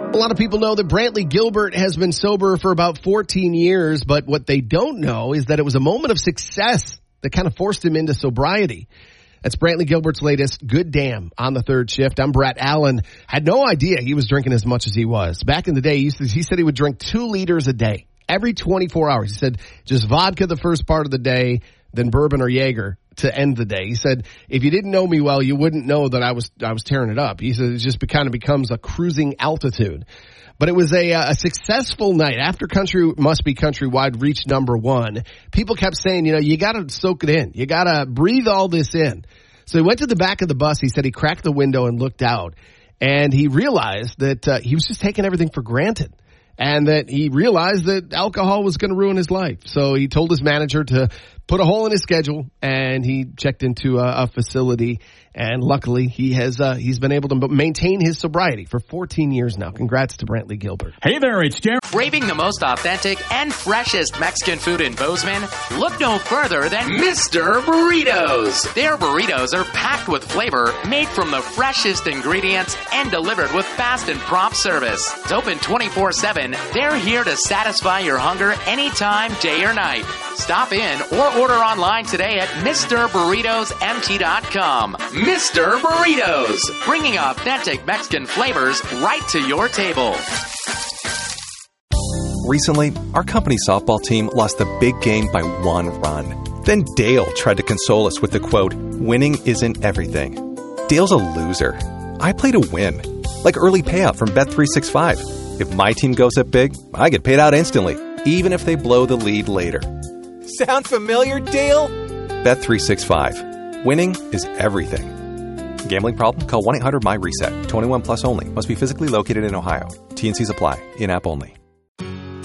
A lot of people know that Brantley Gilbert has been sober for about 14 years, but what they don't know is that it was a moment of success that kind of forced him into sobriety. That's Brantley Gilbert's latest Good Damn on the Third Shift. I'm Brett Allen. Had no idea he was drinking as much as he was. Back in the day, he said he would drink 2 liters a day, every 24 hours. He said just vodka the first part of the day, then bourbon or Jaeger to end the day. He said, if you didn't know me well, you wouldn't know that I was tearing it up. He said it just kind of becomes a cruising altitude. But it was a successful night. After Country Must Be Countrywide reached number 1, people kept saying, you got to soak it in. You got to breathe all this in. So he went to the back of the bus. He said he cracked the window and looked out. And he realized that he was just taking everything for granted. And that he realized that alcohol was going to ruin his life. So he told his manager to put a hole in his schedule, and he checked into a facility. And luckily, he's been able to maintain his sobriety for 14 years now. Congrats to Brantley Gilbert. Hey there, it's Jerry. Craving the most authentic and freshest Mexican food in Bozeman? Look no further than Mr. Burritos. Their burritos are packed with flavor, made from the freshest ingredients, and delivered with fast and prompt service. It's open 24/7. They're here to satisfy your hunger anytime, day or night. Stop in or order online today at MrBurritosMT.com. Mr. Burritos, bringing authentic Mexican flavors right to your table. Recently, our company softball team lost the big game by 1 run. Then Dale tried to console us with the quote, "Winning isn't everything." Dale's a loser. I play to win, like early payout from Bet365. If my team goes up big, I get paid out instantly, even if they blow the lead later. Sound familiar, Dale? Bet365. Winning is everything. Gambling problem? Call 1-800-MY-RESET. 21 plus only. Must be physically located in Ohio. T&Cs apply. In-app only.